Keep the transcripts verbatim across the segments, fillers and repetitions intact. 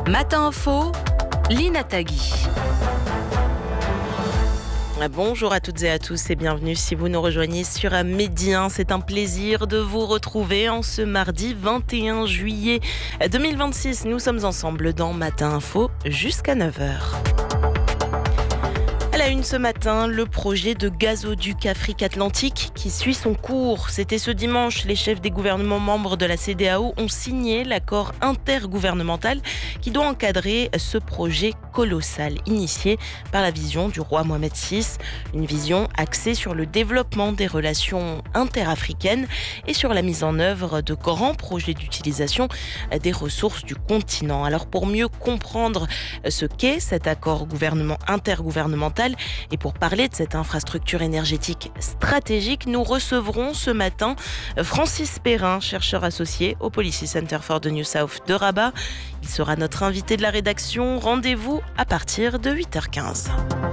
Matin Info, Lina Tagui. Bonjour à toutes et à tous et bienvenue si vous nous rejoignez sur Midi un. C'est un plaisir de vous retrouver en ce mardi vingt et un juillet deux mille vingt-six. Nous sommes ensemble dans Matin Info jusqu'à neuf heures. À la une ce matin, le projet de gazoduc Afrique-Atlantique qui suit son cours. C'était ce dimanche, les chefs des gouvernements membres de la C E D E A O ont signé l'accord intergouvernemental qui doit encadrer ce projet colossal initié par la vision du roi Mohamed six. Une vision axée sur le développement des relations interafricaines et sur la mise en œuvre de grands projets d'utilisation des ressources du continent. Alors pour mieux comprendre ce qu'est cet accord gouvernement intergouvernemental et pour parler de cette infrastructure énergétique stratégique, nous recevrons ce matin Francis Perrin, chercheur associé au Policy Center for the New South de Rabat. Il sera notre invité de la rédaction. Rendez-vous à partir de huit heures quinze.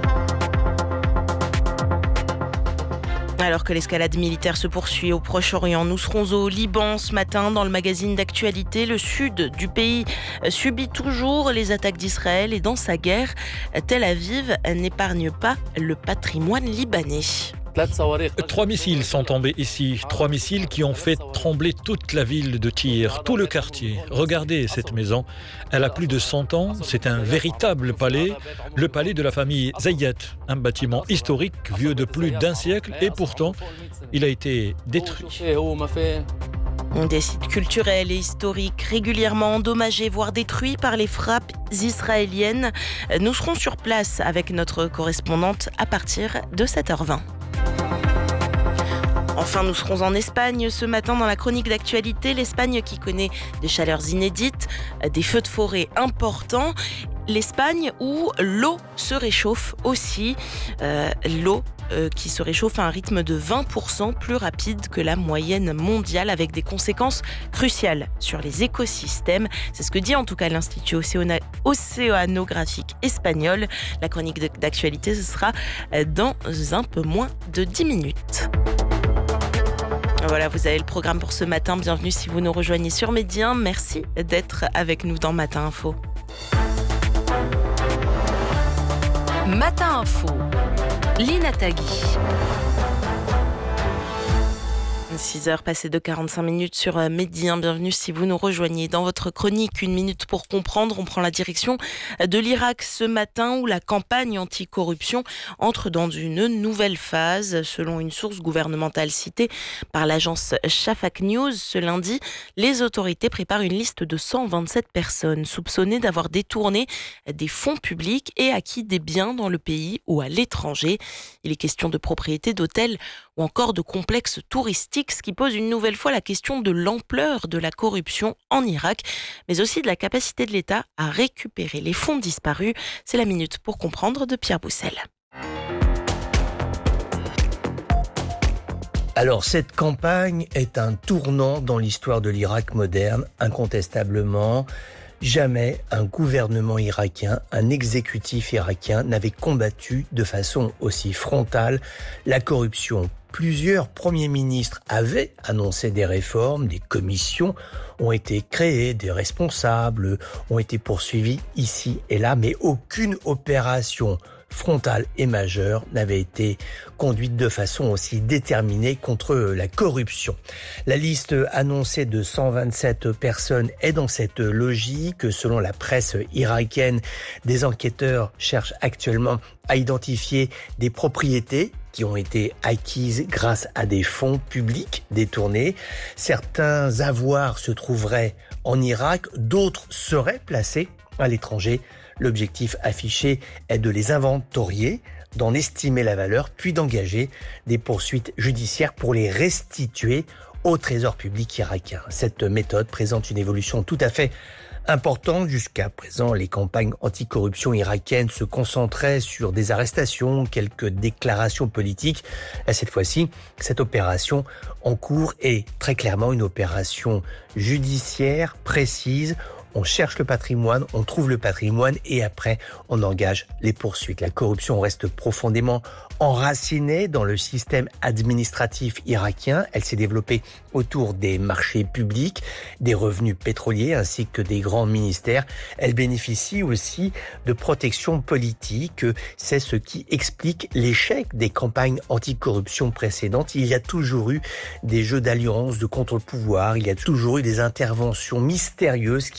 Alors que l'escalade militaire se poursuit au Proche-Orient, nous serons au Liban ce matin dans le magazine d'actualité. Le sud du pays subit toujours les attaques d'Israël et dans sa guerre, Tel Aviv n'épargne pas le patrimoine libanais. Trois missiles sont tombés ici, trois missiles qui ont fait trembler toute la ville de Tyr, tout le quartier. Regardez cette maison, elle a plus de cent ans, c'est un véritable palais, le palais de la famille Zayat, un bâtiment historique vieux de plus d'un siècle et pourtant, il a été détruit. Des sites culturels et historiques régulièrement endommagés, voire détruits par les frappes israéliennes. Nous serons sur place avec notre correspondante à partir de sept heures vingt. Enfin, nous serons en Espagne ce matin dans la chronique d'actualité. L'Espagne qui connaît des chaleurs inédites, des feux de forêt importants. L'Espagne où l'eau se réchauffe aussi. Euh, l'eau euh, qui se réchauffe à un rythme de vingt pour cent plus rapide que la moyenne mondiale avec des conséquences cruciales sur les écosystèmes. C'est ce que dit en tout cas l'Institut Océana- océanographique espagnol. La chronique d'actualité, ce sera dans un peu moins de dix minutes. Voilà, vous avez le programme pour ce matin. Bienvenue si vous nous rejoignez sur Midi un. Merci d'être avec nous dans Matin Info. Matin Info, Lina Tagui. six heures passées de quarante-cinq minutes sur Midi un. Bienvenue si vous nous rejoignez. Dans votre chronique, une minute pour comprendre, on prend la direction de l'Irak ce matin où la campagne anticorruption entre dans une nouvelle phase. Selon une source gouvernementale citée par l'agence Shafak News ce lundi, les autorités préparent une liste de cent vingt-sept personnes soupçonnées d'avoir détourné des fonds publics et acquis des biens dans le pays ou à l'étranger. Il est question de propriété d'hôtels ou encore de complexes touristiques, ce qui pose une nouvelle fois la question de l'ampleur de la corruption en Irak, mais aussi de la capacité de l'État à récupérer les fonds disparus. C'est la minute pour comprendre de Pierre Boussel. Alors, cette campagne est un tournant dans l'histoire de l'Irak moderne, incontestablement. Jamais un gouvernement irakien, un exécutif irakien n'avait combattu de façon aussi frontale la corruption. Plusieurs premiers ministres avaient annoncé des réformes, des commissions ont été créées, des responsables ont été poursuivis ici et là, mais aucune opération frontale et majeure n'avait été conduite de façon aussi déterminée contre la corruption. La liste annoncée de cent vingt-sept personnes est dans cette logique. Selon la presse irakienne, des enquêteurs cherchent actuellement à identifier des propriétés qui ont été acquises grâce à des fonds publics détournés. Certains avoirs se trouveraient en Irak, d'autres seraient placés à l'étranger. L'objectif affiché est de les inventorier, d'en estimer la valeur, puis d'engager des poursuites judiciaires pour les restituer au trésor public irakien. Cette méthode présente une évolution tout à fait importante. Jusqu'à présent, les campagnes anticorruption irakiennes se concentraient sur des arrestations, quelques déclarations politiques. Et cette fois-ci, cette opération en cours est très clairement une opération judiciaire précise on cherche le patrimoine, on trouve le patrimoine et après, on engage les poursuites. La corruption reste profondément enracinée dans le système administratif irakien. Elle s'est développée autour des marchés publics, des revenus pétroliers ainsi que des grands ministères. Elle bénéficie aussi de protection politique. C'est ce qui explique l'échec des campagnes anticorruption précédentes. Il y a toujours eu des jeux d'alliance, de contre-pouvoir. Il y a toujours eu des interventions mystérieuses